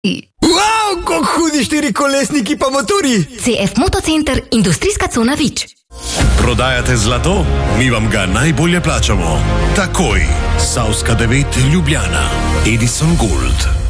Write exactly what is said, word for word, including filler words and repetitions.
Wow, kako hudi štirikolesniki pa motorji! C F Motocenter, industrijska cona Vič. Prodajate zlato? Mi vam ga najbolje plačamo. Takoj. Savska devet Ljubljana. Edison Gold.